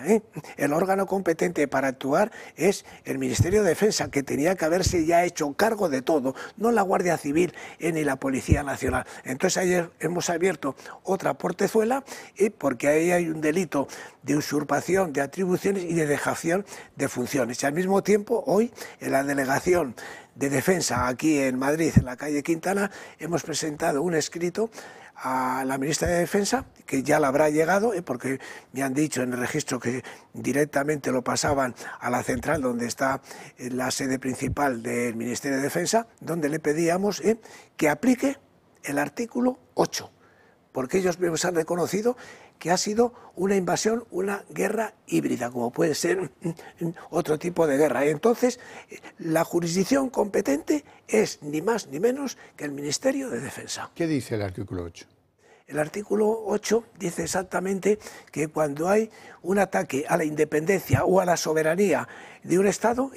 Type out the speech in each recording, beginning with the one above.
el órgano competente para actuar es el Ministerio de Defensa, que tenía que haberse ya hecho cargo de todo, no la Guardia Civil ni la Policía Nacional. Entonces ayer hemos abierto otra portezuela porque ahí hay un delito de usurpación de atribuciones y de dejación de funciones. Y al mismo tiempo, hoy, en la Delegación de Defensa, aquí en Madrid, en la calle Quintana, hemos presentado un escrito a la ministra de Defensa, que ya le habrá llegado, porque me han dicho en el registro que directamente lo pasaban a la central donde está la sede principal del Ministerio de Defensa, donde le pedíamos que aplique el artículo 8, porque ellos mismos han reconocido que ha sido una invasión, una guerra híbrida, como puede ser otro tipo de guerra. Y entonces, la jurisdicción competente es ni más ni menos que el Ministerio de Defensa. ¿Qué dice el artículo 8? El artículo 8 dice exactamente que cuando hay un ataque a la independencia o a la soberanía de un Estado,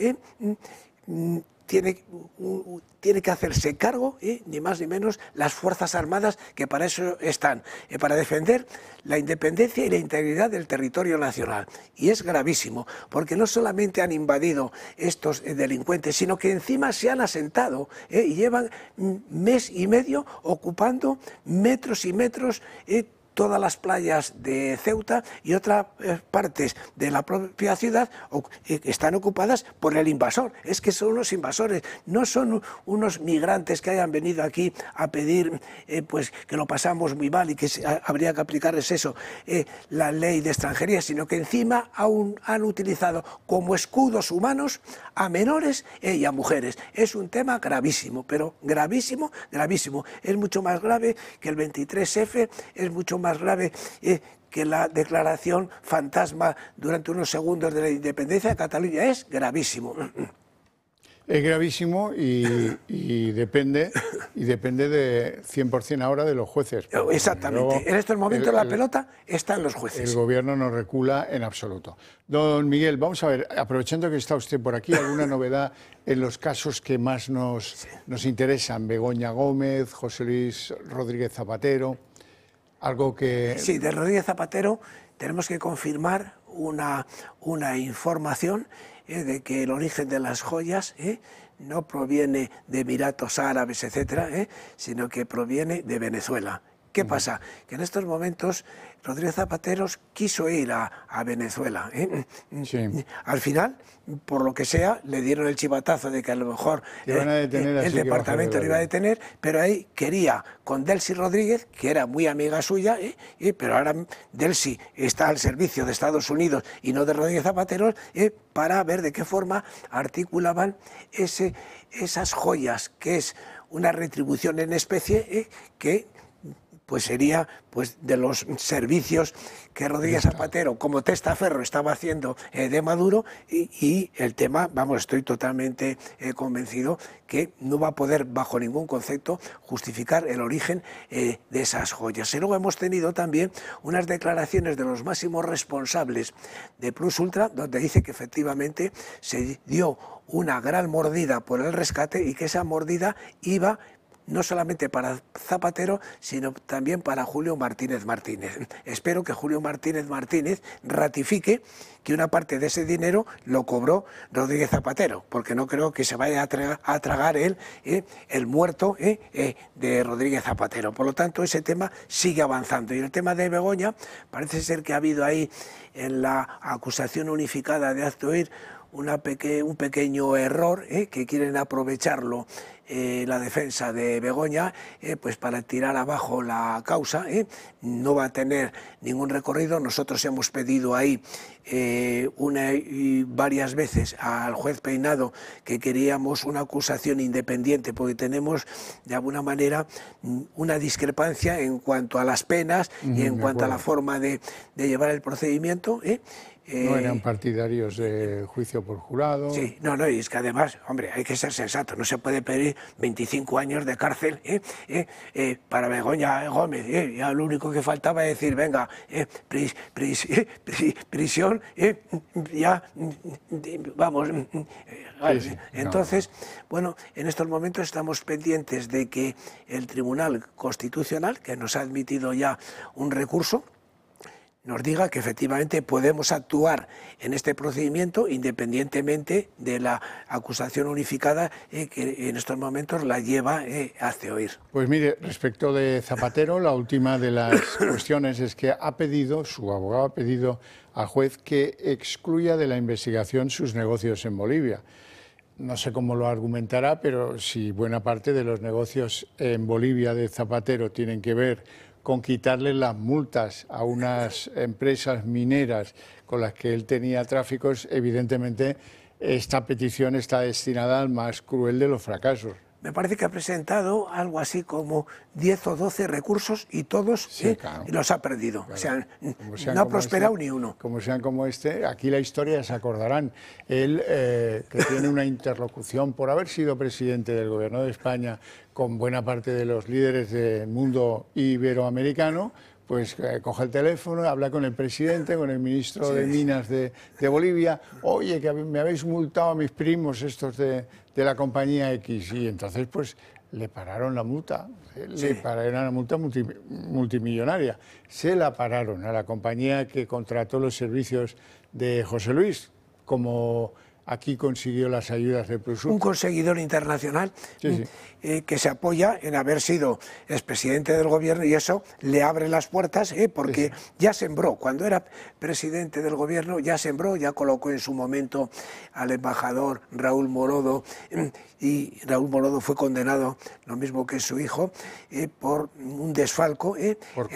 tiene que hacerse cargo, ni más ni menos, las Fuerzas Armadas, que para eso están, para defender la independencia y la integridad del territorio nacional. Y es gravísimo, porque no solamente han invadido estos delincuentes, sino que encima se han asentado y llevan mes y medio ocupando metros y metros todas las playas de Ceuta y otras partes de la propia ciudad están ocupadas por el invasor. Es que son unos invasores, no son unos migrantes que hayan venido aquí a pedir pues que lo pasamos muy mal y que habría que aplicarles eso, la ley de extranjería, sino que encima aún han utilizado como escudos humanos a menores y a mujeres. Es un tema gravísimo, pero gravísimo, gravísimo. Es mucho más grave que el 23F, es mucho más grave que la declaración fantasma durante unos segundos de la independencia de Cataluña. Es gravísimo. Es gravísimo y depende de 100% ahora de los jueces. Exactamente. En estos momentos la pelota está en los jueces. El gobierno no recula en absoluto. Don Miguel, vamos a ver, aprovechando que está usted por aquí, ¿alguna novedad en los casos que más nos interesan? Begoña Gómez, José Luis Rodríguez Zapatero, algo que... Sí, de Rodríguez Zapatero tenemos que confirmar una información de que el origen de las joyas no proviene de Emiratos Árabes, etcétera, sino que proviene de Venezuela. ¿Qué pasa? Que en estos momentos Rodríguez Zapatero quiso ir a Venezuela. Sí. Al final, por lo que sea, le dieron el chivatazo de que a lo mejor el departamento lo iba a detener, pero ahí quería con Delcy Rodríguez, que era muy amiga suya, pero ahora Delcy está al servicio de Estados Unidos y no de Rodríguez Zapatero, para ver de qué forma articulaban esas joyas, que es una retribución en especie que pues sería pues de los servicios que Rodríguez Zapatero como testaferro estaba haciendo de Maduro, y el tema, vamos, estoy totalmente convencido que no va a poder bajo ningún concepto justificar el origen de esas joyas. Y luego hemos tenido también unas declaraciones de los máximos responsables de Plus Ultra, donde dice que efectivamente se dio una gran mordida por el rescate y que esa mordida iba no solamente para Zapatero, sino también para Julio Martínez Martínez. Espero que Julio Martínez Martínez ratifique que una parte de ese dinero lo cobró Rodríguez Zapatero, porque no creo que se vaya a tragar él el muerto de Rodríguez Zapatero. Por lo tanto, ese tema sigue avanzando. Y el tema de Begoña, parece ser que ha habido ahí en la acusación unificada de Aztoir un pequeño error, que quieren aprovecharlo la defensa de Begoña pues para tirar abajo la causa. No va a tener ningún recorrido. Nosotros hemos pedido ahí una y varias veces al juez Peinado que queríamos una acusación independiente, porque tenemos de alguna manera una discrepancia en cuanto a las penas y en cuanto a la forma de llevar el procedimiento. No eran partidarios de juicio por jurado. Sí, no, y es que además, hombre, hay que ser sensato, no se puede pedir 25 años de cárcel para Begoña Gómez. Ya lo único que faltaba es decir, venga, prisión, ya, vamos. Sí. Entonces, bueno, en estos momentos estamos pendientes de que el Tribunal Constitucional, que nos ha admitido ya un recurso, nos diga que efectivamente podemos actuar en este procedimiento independientemente de la acusación unificada que en estos momentos la lleva hace oír. Pues mire, respecto de Zapatero, la última de las cuestiones es que su abogado ha pedido al juez que excluya de la investigación sus negocios en Bolivia. No sé cómo lo argumentará, pero si buena parte de los negocios en Bolivia de Zapatero tienen que ver con quitarle las multas a unas empresas mineras con las que él tenía tráficos, evidentemente esta petición está destinada al más cruel de los fracasos. Me parece que ha presentado algo así como 10 o 12 recursos y todos claro, y los ha perdido. Claro. O sea, no ha prosperado ni uno. Como sean como este, aquí la historia se acordarán. Él, que tiene una interlocución por haber sido presidente del Gobierno de España con buena parte de los líderes del mundo iberoamericano, pues coge el teléfono, habla con el presidente, con el ministro de Minas de Bolivia. Oye, que me habéis multado a mis primos estos de la compañía X. Y entonces, pues, le pararon la multa. Le pararon una multa multimillonaria. Se la pararon a la compañía que contrató los servicios de José Luis, como aquí consiguió las ayudas de Plusur. Un conseguidor internacional que se apoya en haber sido expresidente del gobierno y eso le abre las puertas porque ya sembró, cuando era presidente del gobierno ya sembró, ya colocó en su momento al embajador Raúl Morodo y Raúl Morodo fue condenado, lo mismo que su hijo, por un desfalco por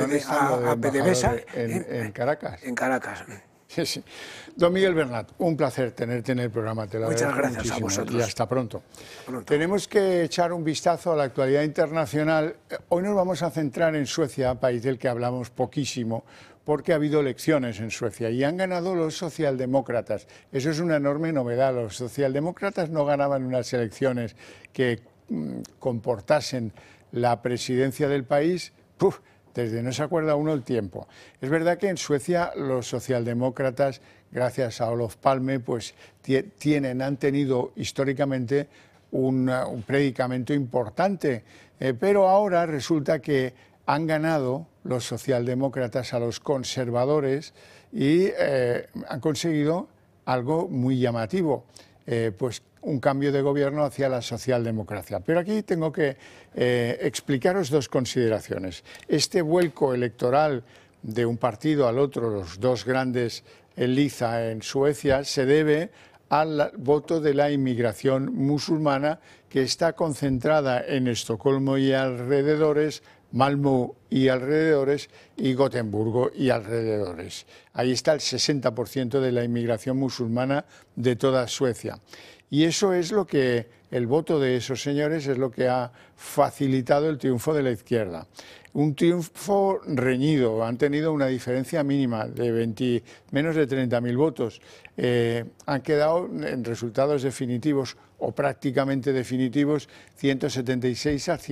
a PDVSA en Caracas. En Caracas. Sí, sí. Don Miguel Bernat, un placer tenerte en el programa. Te lo Muchas gracias muchísimo. A vosotros. Y hasta pronto. Tenemos que echar un vistazo a la actualidad internacional. Hoy nos vamos a centrar en Suecia, país del que hablamos poquísimo, porque ha habido elecciones en Suecia y han ganado los socialdemócratas. Eso es una enorme novedad. Los socialdemócratas no ganaban unas elecciones que comportasen la presidencia del país. Desde no se acuerda uno el tiempo. Es verdad que en Suecia los socialdemócratas, gracias a Olof Palme, pues han tenido históricamente un predicamento importante, pero ahora resulta que han ganado los socialdemócratas a los conservadores y han conseguido algo muy llamativo, pues un cambio de gobierno hacia la socialdemocracia. Pero aquí tengo que explicaros dos consideraciones. Este vuelco electoral de un partido al otro, los dos grandes Liza en Suecia, se debe al voto de la inmigración musulmana que está concentrada en Estocolmo y alrededores, Malmö y alrededores, y Gotemburgo y alrededores. Ahí está el 60% de la inmigración musulmana de toda Suecia. Y eso es lo que, el voto de esos señores es lo que ha facilitado el triunfo de la izquierda. Un triunfo reñido, han tenido una diferencia mínima de menos de 30.000 votos. Han quedado en resultados definitivos o prácticamente definitivos 176 a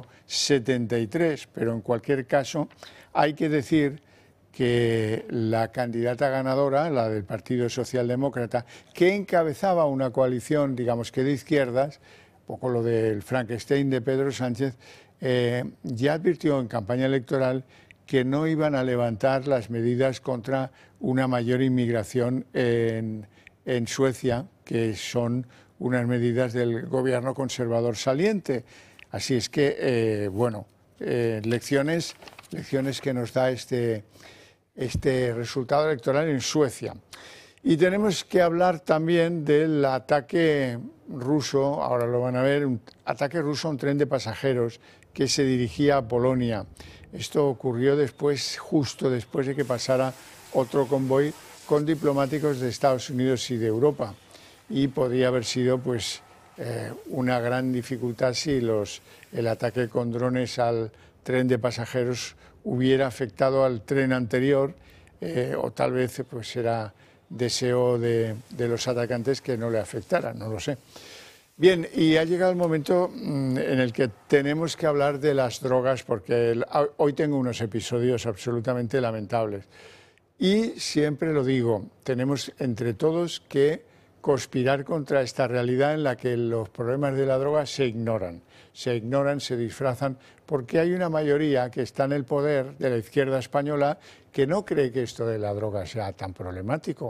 173, pero en cualquier caso hay que decir que la candidata ganadora, la del Partido Socialdemócrata, que encabezaba una coalición, digamos que de izquierdas, un poco lo del Frankenstein de Pedro Sánchez, ya advirtió en campaña electoral que no iban a levantar las medidas contra una mayor inmigración en Suecia, que son unas medidas del gobierno conservador saliente. Así es que, lecciones que nos da este resultado electoral en Suecia. Y tenemos que hablar también del ataque ruso, ahora lo van a ver, un ataque ruso a un tren de pasajeros que se dirigía a Polonia. Esto ocurrió justo después de que pasara otro convoy con diplomáticos de Estados Unidos y de Europa. Y podría haber sido una gran dificultad si el ataque con drones al tren de pasajeros hubiera afectado al tren anterior, o tal vez era deseo de los atacantes que no le afectara, no lo sé. Bien, y ha llegado el momento en el que tenemos que hablar de las drogas, porque hoy tengo unos episodios absolutamente lamentables. Y siempre lo digo, tenemos entre todos que conspirar contra esta realidad en la que los problemas de la droga se ignoran, se disfrazan, porque hay una mayoría que está en el poder de la izquierda española que no cree que esto de la droga sea tan problemático.